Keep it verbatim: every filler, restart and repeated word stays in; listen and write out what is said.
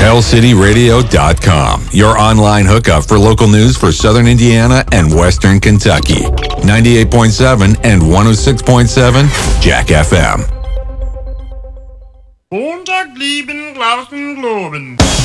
Tell City Radio dot com, your online hookup for local news for Southern Indiana and Western Kentucky. ninety-eight point seven and one oh six point seven Jack F M. Montag lieben, Glauben, Globen.